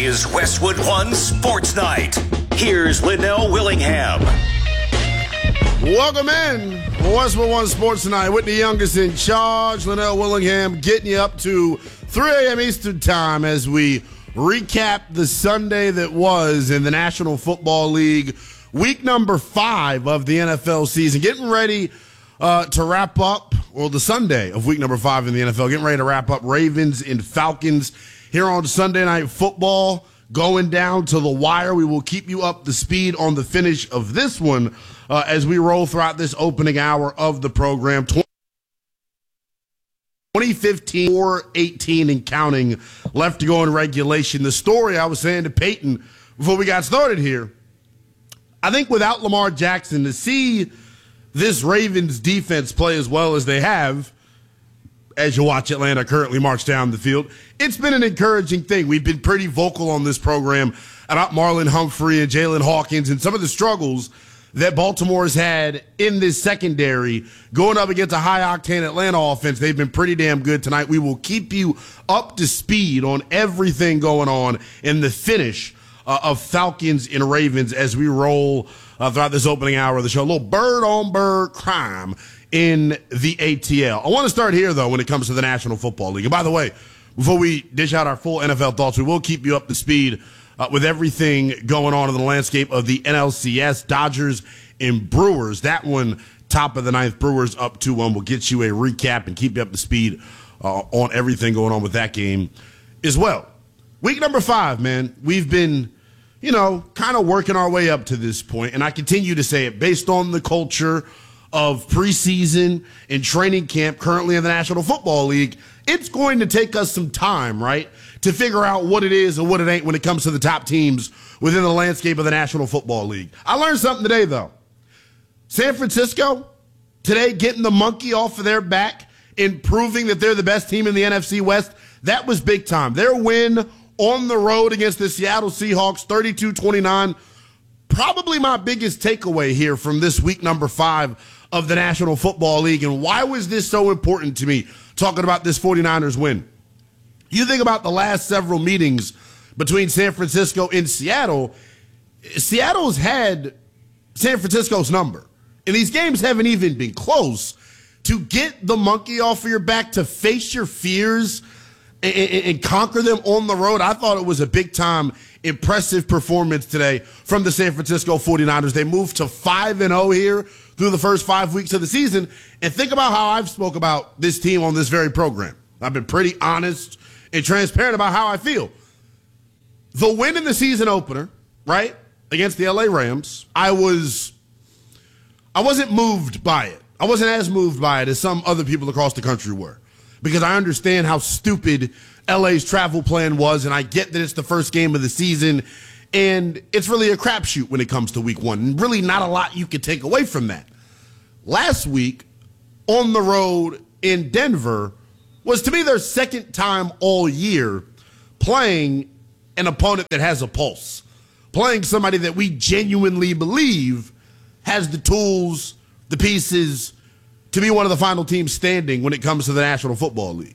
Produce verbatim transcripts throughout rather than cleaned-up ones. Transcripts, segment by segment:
is Westwood One Sports Night. Here's Linnell Willingham. Welcome in, Westwood One Sports Night with the youngest in charge, Linnell Willingham, getting you up to three a.m. Eastern Time as we recap the Sunday that was in the National Football League, week number five of the N F L season. Getting ready uh, to wrap up, or the Sunday of week number five in the N F L, getting ready to wrap up Ravens and Falcons here on Sunday Night Football. Going down to the wire. We will keep you up to speed on the finish of this one uh, as we roll throughout this opening hour of the program. twenty fifteen, four eighteen and counting left to go in regulation. The story I was saying to Peyton before we got started here, I think without Lamar Jackson, to see this Ravens defense play as well as they have, as you watch Atlanta currently march down the field, it's been an encouraging thing. We've been pretty vocal on this program about Marlon Humphrey and Jalen Hawkins and some of the struggles that Baltimore has had in this secondary going up against a high-octane Atlanta offense. They've been pretty damn good tonight. We will keep you up to speed on everything going on in the finish uh, of Falcons and Ravens as we roll uh, throughout this opening hour of the show. A little bird-on-bird crime in the A T L. I want to start here, though, when it comes to the National Football League. And by the way, before we dish out our full N F L thoughts, we will keep you up to speed uh, with everything going on in the landscape of the N L C S, Dodgers and Brewers. That one, top of the ninth, Brewers up two one. We'll get you a recap and keep you up to speed uh, on everything going on with that game as well. Week number five, man. We've been, you know, kind of working our way up to this point, and I continue to say it based on the culture of preseason and training camp currently in the National Football League. It's going to take us some time, right, to figure out what it is and what it ain't when it comes to the top teams within the landscape of the National Football League. I learned something today, though. San Francisco, today getting the monkey off of their back and proving that they're the best team in the N F C West, that was big time. Their win on the road against the Seattle Seahawks, thirty-two twenty-nine, probably my biggest takeaway here from this week number five of the National Football League. And why was this so important to me, talking about this 49ers win? You think about the last several meetings between San Francisco and Seattle. Seattle's had San Francisco's number, and these games haven't even been close. To get the monkey off of your back, to face your fears and, and, and conquer them on the road, I thought it was a big-time, impressive performance today from the San Francisco 49ers. They moved to five and oh here through the first five weeks of the season. And think about how I've spoke about this team on this very program. I've been pretty honest and transparent about how I feel. The win in the season opener, right, against the L A Rams, I was, I wasn't moved by it. I wasn't as moved by it as some other people across the country were, because I understand how stupid L A's travel plan was, and I get that it's the first game of the season, and it's really a crapshoot when it comes to week one. And really not a lot you could take away from that. Last week, on the road in Denver, was to me their second time all year playing an opponent that has a pulse, playing somebody that we genuinely believe has the tools, the pieces to be one of the final teams standing when it comes to the National Football League.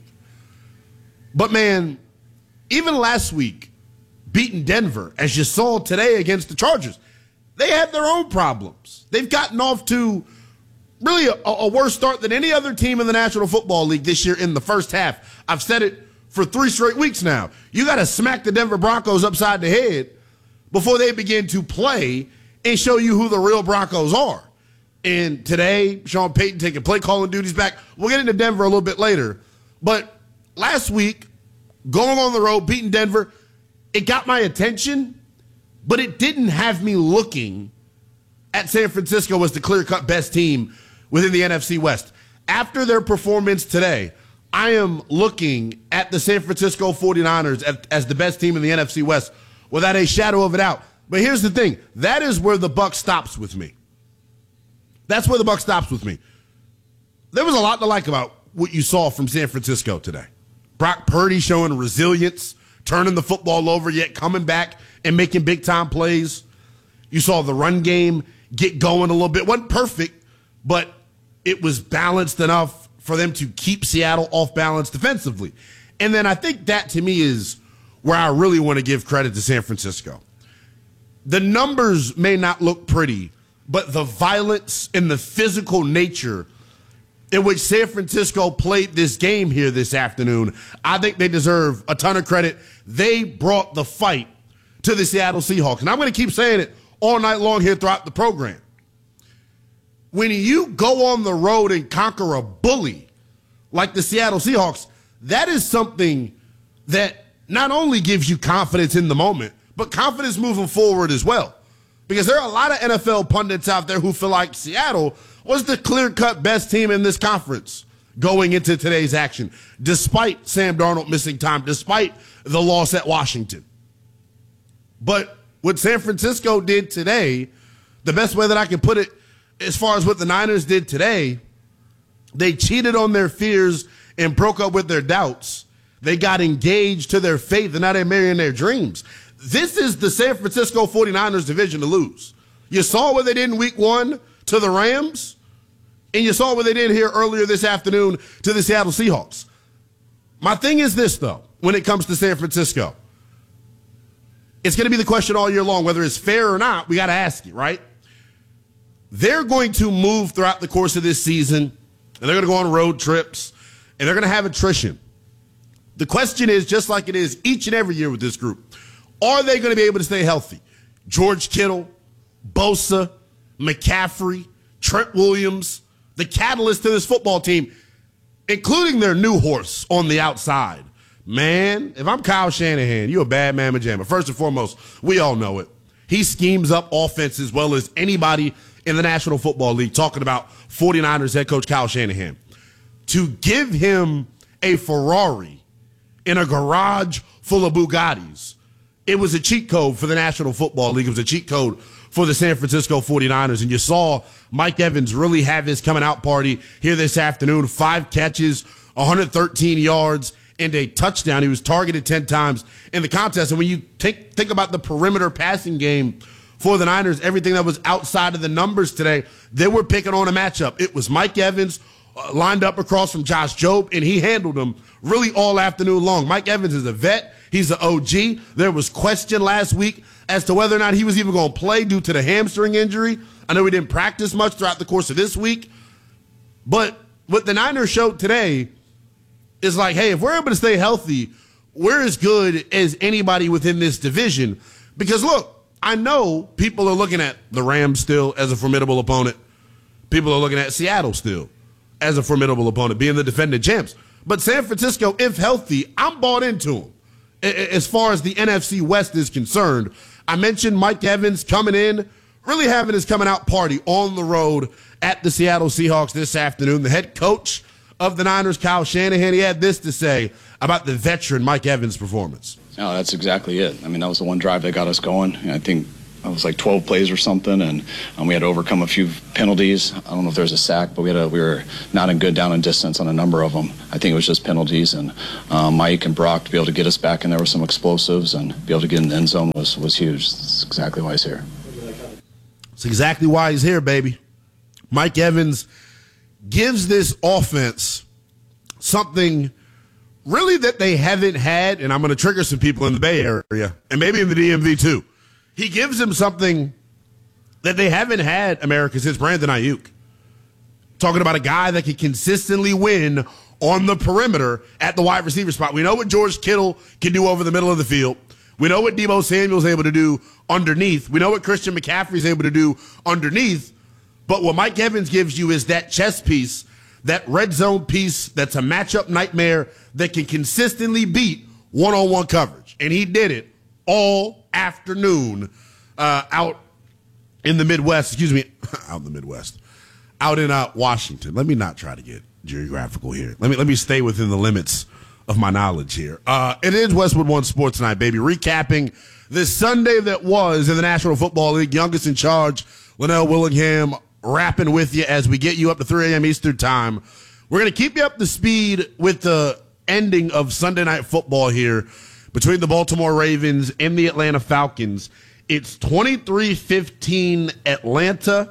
But, man, even last week, beating Denver, as you saw today against the Chargers, they had their own problems. They've gotten off to really a, a worse start than any other team in the National Football League this year in the first half. I've said it for three straight weeks now. You got to smack the Denver Broncos upside the head before they begin to play and show you who the real Broncos are. And today, Sean Payton taking play calling duties back. We'll get into Denver a little bit later. But last week, going on the road, beating Denver, it got my attention, but it didn't have me looking at San Francisco as the clear-cut best team within the N F C West. After their performance today, I am looking at the San Francisco 49ers as, as the best team in the N F C West without a shadow of a doubt. But here's the thing. That is where the buck stops with me. That's where the buck stops with me. There was a lot to like about what you saw from San Francisco today. Brock Purdy showing resilience, turning the football over, yet coming back and making big-time plays. You saw the run game get going a little bit. It wasn't perfect, but it was balanced enough for them to keep Seattle off balance defensively. And then I think that, to me, is where I really want to give credit to San Francisco. The numbers may not look pretty, but the violence and the physical nature in which San Francisco played this game here this afternoon, I think they deserve a ton of credit. They brought the fight to the Seattle Seahawks. And I'm going to keep saying it all night long here throughout the program. When you go on the road and conquer a bully like the Seattle Seahawks, that is something that not only gives you confidence in the moment, but confidence moving forward as well. Because there are a lot of N F L pundits out there who feel like Seattle was the clear-cut best team in this conference going into today's action, despite Sam Darnold missing time, despite the loss at Washington. But what San Francisco did today, the best way that I can put it, as far as what the Niners did today, they cheated on their fears and broke up with their doubts. They got engaged to their faith, and now they're marrying their dreams. This is the San Francisco forty-niners division to lose. You saw what they did in week one to the Rams, and you saw what they did here earlier this afternoon to the Seattle Seahawks. My thing is this, though, when it comes to San Francisco. It's going to be the question all year long, whether it's fair or not, we got to ask it, right? They're going to move throughout the course of this season, and they're going to go on road trips, and they're going to have attrition. The question is, just like it is each and every year with this group, are they going to be able to stay healthy? George Kittle, Bosa, McCaffrey, Trent Williams, the catalyst to this football team, including their new horse on the outside. Man, if I'm Kyle Shanahan, you're a bad mamma jamma. First and foremost, we all know it. He schemes up offense as well as anybody in the National Football League, talking about forty-niners head coach Kyle Shanahan. To give him a Ferrari in a garage full of Bugattis, it was a cheat code for the National Football League. It was a cheat code for the San Francisco forty-niners. And you saw Mike Evans really have his coming out party here this afternoon. Five catches, one hundred thirteen yards, and a touchdown. He was targeted ten times in the contest. And when you think, think about the perimeter passing game for the Niners, everything that was outside of the numbers today, they were picking on a matchup. It was Mike Evans uh, lined up across from Josh Jobe, and he handled them really all afternoon long. Mike Evans is a vet. He's an O G. There was question last week as to whether or not he was even going to play due to the hamstring injury. I know he didn't practice much throughout the course of this week. But what the Niners showed today is like, hey, if we're able to stay healthy, we're as good as anybody within this division. Because, look, I know people are looking at the Rams still as a formidable opponent. People are looking at Seattle still as a formidable opponent, being the defending champs. But San Francisco, if healthy, I'm bought into them. As far as the N F C West is concerned, I mentioned Mike Evans coming in, really having his coming out party on the road at the Seattle Seahawks this afternoon. The head coach of the Niners, Kyle Shanahan, he had this to say about the veteran Mike Evans' performance. No, that's exactly it. I mean, that was the one drive that got us going. I think it was like twelve plays or something, and um, we had to overcome a few penalties. I don't know if there was a sack, but we had a, we were not in good down and distance on a number of them. I think it was just penalties, and um, Mike and Brock to be able to get us back in there with some explosives and be able to get in the end zone was, was huge. That's exactly why he's here. That's exactly why he's here, baby. Mike Evans gives this offense something really that they haven't had, and I'm going to trigger some people in the Bay Area, and maybe in the D M V too. He gives them something that they haven't had, America, since Brandon Ayuk. Talking about a guy that can consistently win on the perimeter at the wide receiver spot. We know what George Kittle can do over the middle of the field. We know what Deebo Samuel's able to do underneath. We know what Christian McCaffrey's able to do underneath. But what Mike Evans gives you is that chess piece, that red zone piece that's a matchup nightmare that can consistently beat one-on-one coverage. And he did it all afternoon uh, out in the Midwest. Excuse me, out in the Midwest. Out in uh, Washington. Let me not try to get geographical here. Let me let me stay within the limits of my knowledge here. Uh, it is Westwood One Sports Night, baby. Recapping this Sunday that was in the National Football League. Youngest in charge, Linnell Willingham, rapping with you as we get you up to three a.m. Eastern time. We're going to keep you up to speed with the ending of Sunday Night Football here between the Baltimore Ravens and the Atlanta Falcons. It's twenty-three fifteen Atlanta,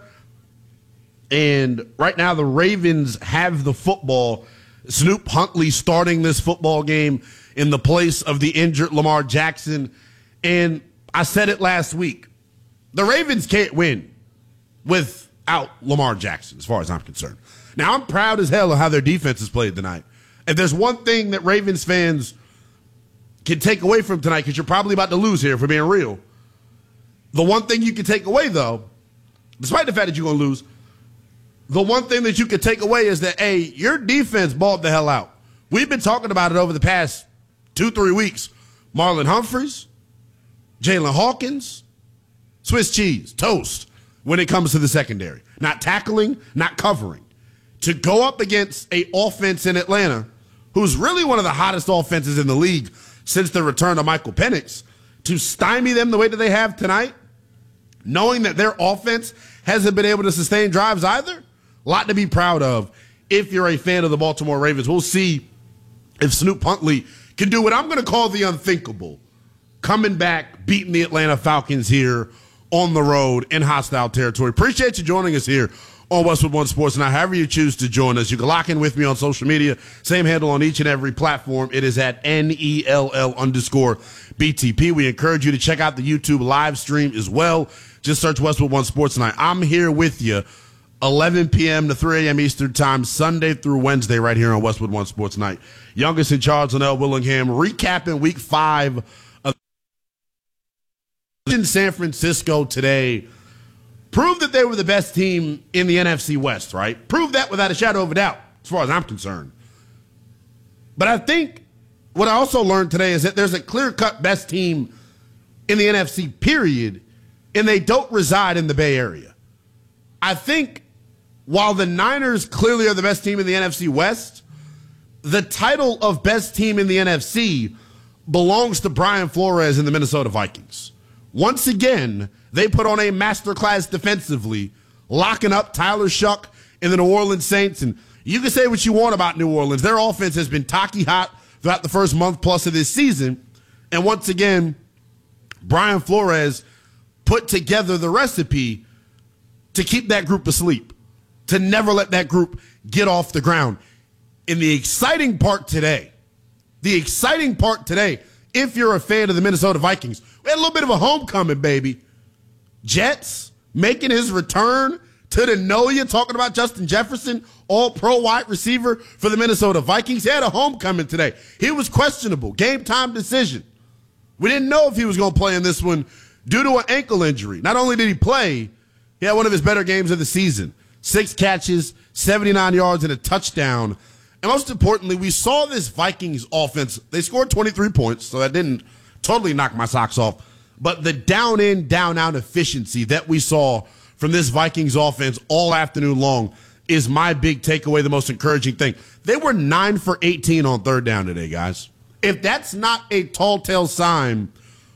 and right now the Ravens have the football. Snoop Huntley starting this football game in the place of the injured Lamar Jackson. And I said it last week. The Ravens can't win without Lamar Jackson, as far as I'm concerned. Now, I'm proud as hell of how their defense has played tonight. If there's one thing that Ravens fans can take away from tonight, because you're probably about to lose here, for being real, the one thing you can take away, though, despite the fact that you're going to lose, the one thing that you can take away is that, hey, your defense balled the hell out. We've been talking about it over the past two, three weeks. Marlon Humphreys, Jalen Hawkins, Swiss cheese, toast when it comes to the secondary. Not tackling, not covering. To go up against an offense in Atlanta, who's really one of the hottest offenses in the league since the return of Michael Penix, to stymie them the way that they have tonight, knowing that their offense hasn't been able to sustain drives either, a lot to be proud of if you're a fan of the Baltimore Ravens. We'll see if Snoop Huntley can do what I'm going to call the unthinkable, coming back, beating the Atlanta Falcons here on the road in hostile territory. Appreciate you joining us here on Westwood One Sports. Now, however you choose to join us, you can lock in with me on social media. Same handle on each and every platform. It is at N E L L underscore B T P. We encourage you to check out the YouTube live stream as well. Just search Westwood One Sports tonight. I'm here with you eleven p.m. to three a.m. Eastern Time, Sunday through Wednesday, right here on Westwood One Sports Night. Youngest in charge, Linnell Willingham, recapping week five of in San Francisco today. Proved that they were the best team in the N F C West, right? Proved that without a shadow of a doubt, as far as I'm concerned. But I think what I also learned today is that there's a clear-cut best team in the N F C, period, and they don't reside in the Bay Area. I think while the Niners clearly are the best team in the N F C West, the title of best team in the N F C belongs to Brian Flores and the Minnesota Vikings. Once again, they put on a masterclass defensively, locking up Tyler Shuck and the New Orleans Saints. And you can say what you want about New Orleans. Their offense has been tacky hot throughout the first month plus of this season. And once again, Brian Flores put together the recipe to keep that group asleep, to never let that group get off the ground. And the exciting part today, the exciting part today, if you're a fan of the Minnesota Vikings, we had a little bit of a homecoming, baby. Jets making his return to the Noya, talking about Justin Jefferson, all-pro wide receiver for the Minnesota Vikings. He had a homecoming today. He was questionable, game-time decision. We didn't know if he was going to play in this one due to an ankle injury. Not only did he play, he had one of his better games of the season. Six catches, seventy-nine yards, and a touchdown. And most importantly, we saw this Vikings offense. They scored twenty-three points, so that didn't totally knock my socks off. But the down-in, down-out efficiency that we saw from this Vikings offense all afternoon long is my big takeaway, the most encouraging thing. They were nine for eighteen on third down today, guys. If that's not a tall tale sign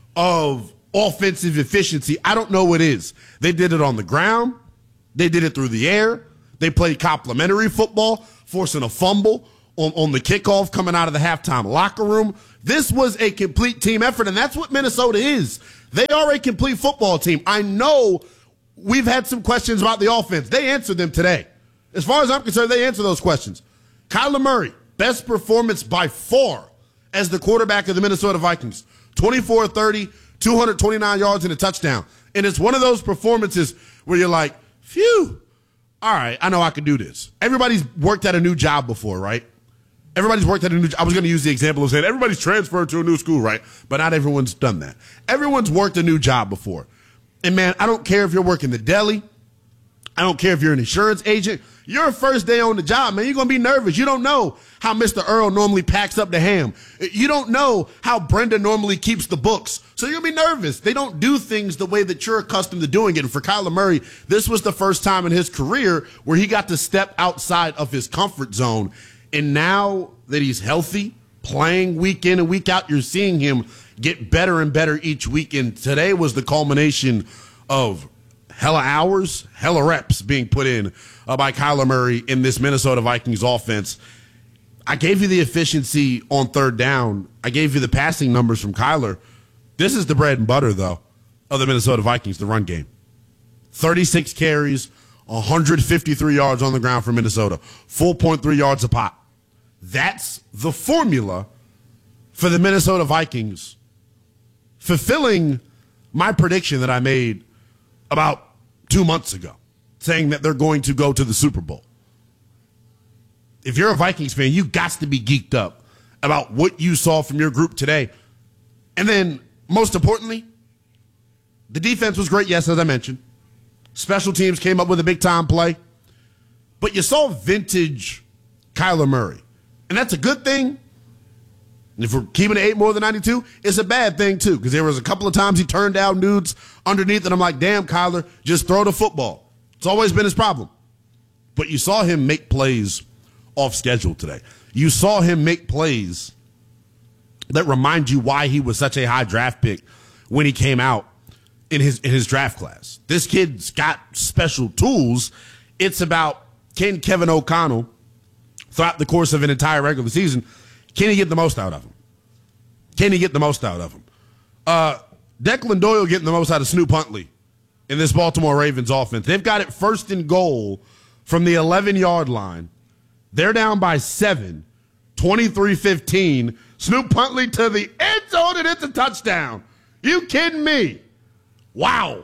of offensive efficiency, I don't know what is. They did it on the ground. They did it through the air. They played complimentary football, forcing a fumble on, on the kickoff coming out of the halftime locker room. This was a complete team effort, and that's what Minnesota is. They are a complete football team. I know we've had some questions about the offense. They answered them today. As far as I'm concerned, they answer those questions. Kyler Murray, best performance by far as the quarterback of the Minnesota Vikings. twenty-four thirty, two hundred twenty-nine yards and a touchdown. And it's one of those performances where you're like, phew, all right, I know I can do this. Everybody's worked at a new job before, right? Everybody's worked at a new job. I was going to use the example of saying everybody's transferred to a new school, right? But not everyone's done that. Everyone's worked a new job before. And, man, I don't care if you're working the deli. I don't care if you're an insurance agent. Your first day on the job, man, you're going to be nervous. You don't know how Mister Earl normally packs up the ham. You don't know how Brenda normally keeps the books. So you're going to be nervous. They don't do things the way that you're accustomed to doing it. And for Kyler Murray, this was the first time in his career where he got to step outside of his comfort zone. And now that he's healthy, playing week in and week out, you're seeing him get better and better each week. And today was the culmination of hella hours, hella reps being put in uh, by Kyler Murray in this Minnesota Vikings offense. I gave you the efficiency on third down. I gave you the passing numbers from Kyler. This is the bread and butter, though, of the Minnesota Vikings, the run game. thirty-six carries, one hundred fifty-three yards on the ground for Minnesota, four point three yards a pop. That's the formula for the Minnesota Vikings, fulfilling my prediction that I made about two months ago, saying that they're going to go to the Super Bowl. If you're a Vikings fan, you got to be geeked up about what you saw from your group today. And then, most importantly, the defense was great, yes, as I mentioned. Special teams came up with a big-time play. But you saw vintage Kyler Murray. And that's a good thing. And if we're keeping it eight more than ninety-two, it's a bad thing, too, because there was a couple of times he turned down dudes underneath, and I'm like, damn, Kyler, just throw the football. It's always been his problem. But you saw him make plays off schedule today. You saw him make plays that remind you why he was such a high draft pick when he came out in his in his draft class. This kid's got special tools. It's about, can Kevin O'Connell, throughout the course of an entire regular season, can he get the most out of him? Can he get the most out of him? Uh, Declan Doyle getting the most out of Snoop Huntley in this Baltimore Ravens offense. They've got it first and goal from the eleven-yard line. They're down by seven, twenty-three fifteen. Snoop Huntley to the end zone, and it's a touchdown. You kidding me? Wow.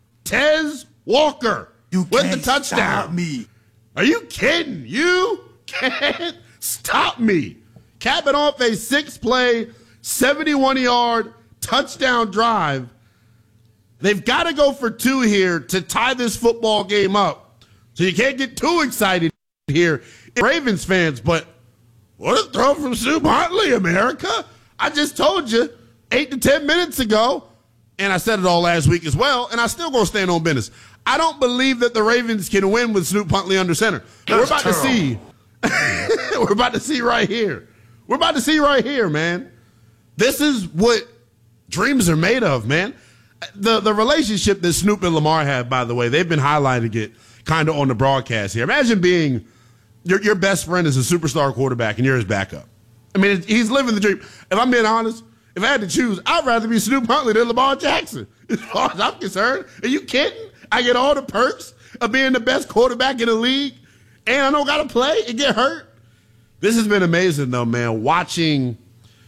Tez Walker you with can't the touchdown. Stop me. Are you kidding? You can't stop me. Capping off a six-play, seventy-one-yard touchdown drive. They've got to go for two here to tie this football game up. So you can't get too excited here, Ravens fans, but what a throw from Snoop Huntley, America. I just told you eight to ten minutes ago, and I said it all last week as well, and I still going to stand on business. I don't believe that the Ravens can win with Snoop Huntley under center. We're about to see. We're about to see right here. We're about to see right here, man. This is what dreams are made of, man. The the relationship that Snoop and Lamar have, by the way, they've been highlighting it kind of on the broadcast here. Imagine being your your best friend is a superstar quarterback and you're his backup. I mean, he's living the dream. If I'm being honest, if I had to choose, I'd rather be Snoop Huntley than Lamar Jackson. As far as I'm concerned. Are you kidding? I get all the perks of being the best quarterback in the league, and I don't got to play and get hurt. This has been amazing, though, man, watching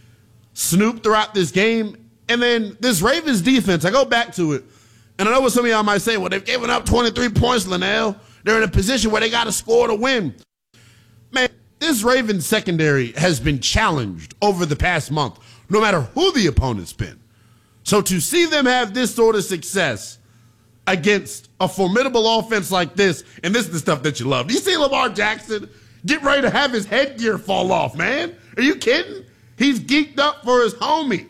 Snoop throughout this game. And then this Ravens defense, I go back to it, and I know what some of y'all might say, well, they've given up twenty-three points, Linnell. They're in a position where they got to score to win. Man, this Ravens secondary has been challenged over the past month, no matter who the opponent's been. So to see them have this sort of success against a formidable offense like this, and this is the stuff that you love. Do you see Lamar Jackson get ready to have his headgear fall off, man? Are you kidding? He's geeked up for his homie.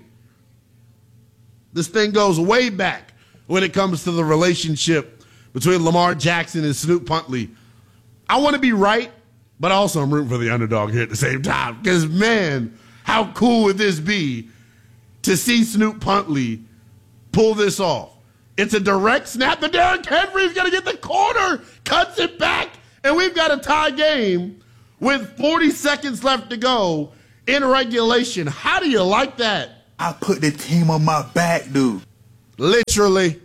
This thing goes way back when it comes to the relationship between Lamar Jackson and Snoop Huntley. I want to be right, but also I'm rooting for the underdog here at the same time. Because, man, how cool would this be to see Snoop Huntley pull this off? It's a direct snap, but Derrick Henry's going to get the corner, cuts it back, and we've got a tie game with forty seconds left to go in regulation. How do you like that? I put the team on my back, dude. Literally.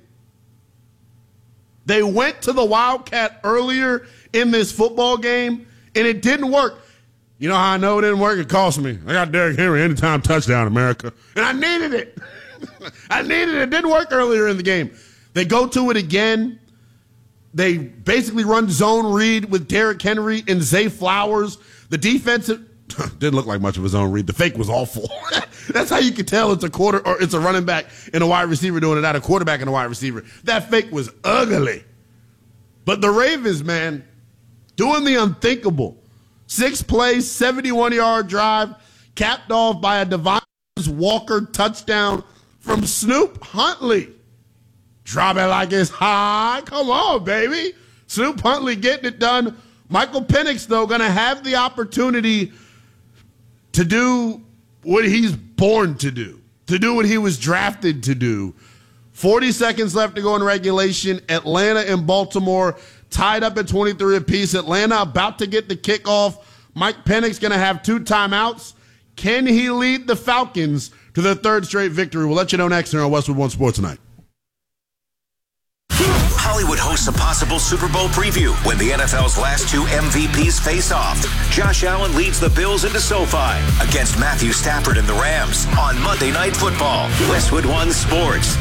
They went to the Wildcat earlier in this football game, and it didn't work. You know how I know it didn't work? It cost me. I got Derrick Henry anytime touchdown, America. And I needed it. I needed it. It didn't work earlier in the game. They go to it again. They basically run zone read with Derrick Henry and Zay Flowers. The defense didn't look like much of a zone read. The fake was awful. That's how you can tell it's a quarter or it's a running back and a wide receiver doing it, not a quarterback and a wide receiver. That fake was ugly. But the Ravens, man, doing the unthinkable. Six plays, seventy-one-yard drive, capped off by a Devontae Walker touchdown from Snoop Huntley. Drop it like it's hot. Come on, baby. Snoop Huntley getting it done. Michael Penix, though, going to have the opportunity to do what he's born to do, to do what he was drafted to do. forty seconds left to go in regulation. Atlanta and Baltimore tied up at twenty-three apiece. Atlanta about to get the kickoff. Mike Penix going to have two timeouts. Can he lead the Falcons to their third straight victory? We'll let you know next here on Westwood One Sports Tonight. Hollywood hosts a possible Super Bowl preview when the N F L's last two M V Ps face off. Josh Allen leads the Bills into SoFi against Matthew Stafford and the Rams on Monday Night Football. Westwood One Sports.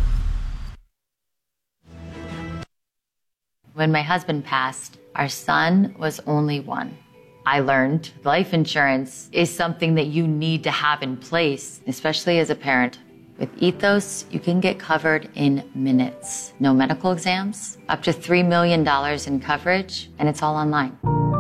When my husband passed, our son was only one. I learned life insurance is something that you need to have in place, especially as a parent. With Ethos, you can get covered in minutes. No medical exams, up to three million dollars in coverage, and it's all online.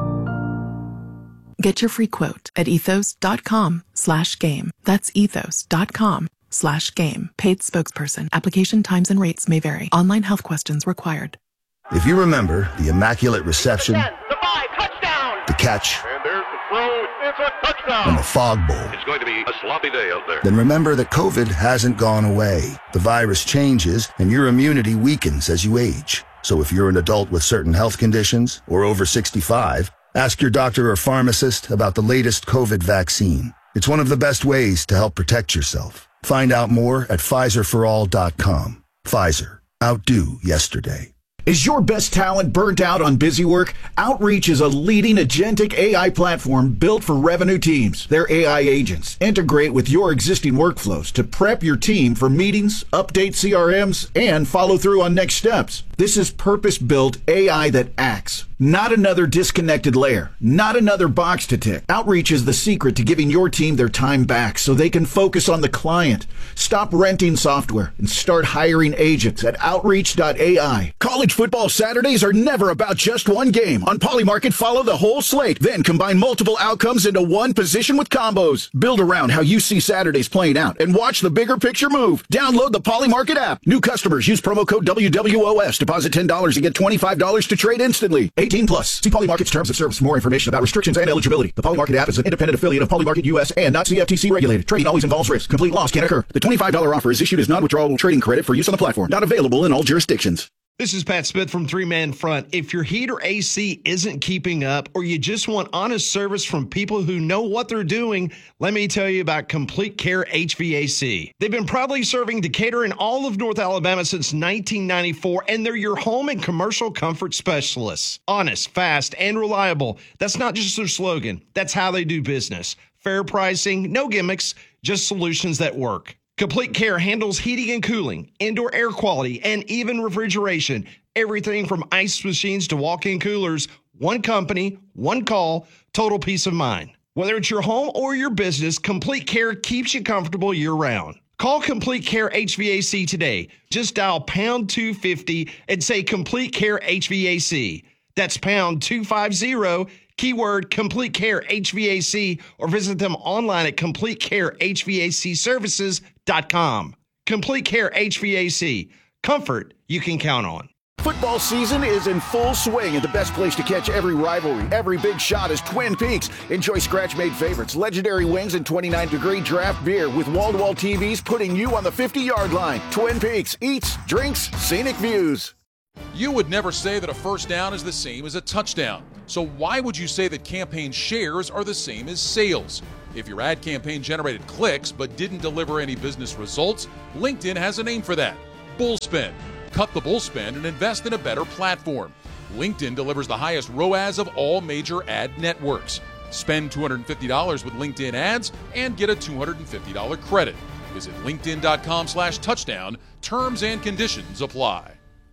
Get your free quote at ethos.com slash game. That's ethos.com slash game. Paid spokesperson. Application times and rates may vary. Online health questions required. If you remember the Immaculate Reception, ten, the five, touchdown. The catch, and there's the throw, it's a touchdown. And the Fog Bowl, it's going to be a sloppy day out there. Then remember that COVID hasn't gone away. The virus changes, and your immunity weakens as you age. So if you're an adult with certain health conditions or over sixty-five, ask your doctor or pharmacist about the latest COVID vaccine. It's one of the best ways to help protect yourself. Find out more at Pfizer for all dot com. Pfizer. Outdo yesterday. Is your best talent burnt out on busy work? Outreach is a leading agentic A I platform built for revenue teams. Their A I agents integrate with your existing workflows to prep your team for meetings, update C R Ms, and follow through on next steps. This is purpose-built A I that acts, not another disconnected layer, not another box to tick. Outreach is the secret to giving your team their time back so they can focus on the client. Stop renting software and start hiring agents at outreach dot A I. College football Saturdays are never about just one game. On Polymarket, follow the whole slate, then combine multiple outcomes into one position with combos. Build around how you see Saturdays playing out and watch the bigger picture move. Download the Polymarket app. New customers use promo code W W O S. Deposit ten dollars and get twenty-five dollars to trade instantly. eighteen plus. See Polymarket's terms of service for more information about restrictions and eligibility. The Polymarket app is an independent affiliate of Polymarket U S and not C F T C regulated. Trading always involves risk. Complete loss can occur. The twenty-five dollars offer is issued as non-withdrawable trading credit for use on the platform. Not available in all jurisdictions. This is Pat Smith from Three Man Front. If your heat or A C isn't keeping up, or you just want honest service from people who know what they're doing, let me tell you about Complete Care H V A C. They've been proudly serving Decatur and all of North Alabama since nineteen ninety-four, and they're your home and commercial comfort specialists. Honest, fast, and reliable. That's not just their slogan. That's how they do business. Fair pricing, no gimmicks, just solutions that work. Complete Care handles heating and cooling, indoor air quality, and even refrigeration. Everything from ice machines to walk-in coolers. One company, one call, total peace of mind. Whether it's your home or your business, Complete Care keeps you comfortable year-round. Call Complete Care H V A C today. Just dial pound two fifty and say Complete Care H V A C. That's pound two fifty, keyword Complete Care H V A C, or visit them online at complete care h v a c services dot com. Complete Care H V A C. Comfort you can count on. Football season is in full swing, and the best place to catch every rivalry, every big shot is Twin Peaks. Enjoy scratch-made favorites, legendary wings, and twenty-nine degree draft beer with wall-to-wall T Vs putting you on the fifty-yard line. Twin Peaks. Eats, drinks, scenic views. You would never say that a first down is the same as a touchdown. So why would you say that campaign shares are the same as sales? If your ad campaign generated clicks but didn't deliver any business results, LinkedIn has a name for that: Bullspend. Cut the bullspend and invest in a better platform. LinkedIn delivers the highest R O A S of all major ad networks. Spend two hundred fifty dollars with LinkedIn ads and get a two hundred fifty dollars credit. Visit linkedin.com slash touchdown. Terms and conditions apply.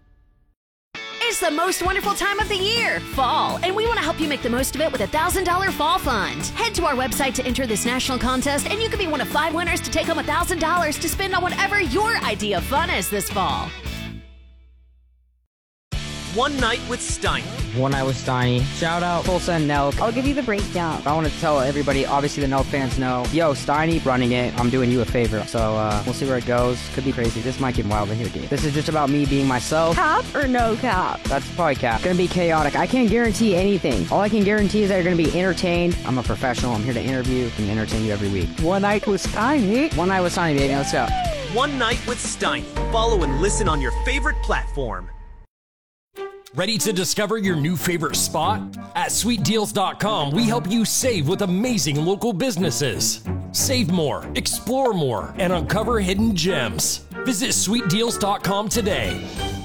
It's the most wonderful time of the year, fall, and we want to help you make the most of it with a one thousand dollars Fall Fund. Head to our website to enter this national contest, and you could be one of five winners to take home one thousand dollars to spend on whatever your idea of fun is this fall. One Night with Steiny. One Night with Steiny. Shout out Tulsa and Nelk. I'll give you the breakdown. I want to tell everybody, obviously the Nelk fans know, yo, Steiny running it, I'm doing you a favor. So uh, we'll see where it goes. Could be crazy. This might get wild in here, dude. This is just about me being myself. Cap or no cap? That's probably cap. Gonna be chaotic. I can't guarantee anything. All I can guarantee is that you're gonna be entertained. I'm a professional. I'm here to interview and entertain you every week. One Night with Steiny. One Night with Steiny, baby. Let's go. One Night with Steiny. Follow and listen on your favorite platform. Ready to discover your new favorite spot? At sweet deals dot com, we help you save with amazing local businesses. Save more, explore more, and uncover hidden gems. Visit sweet deals dot com today.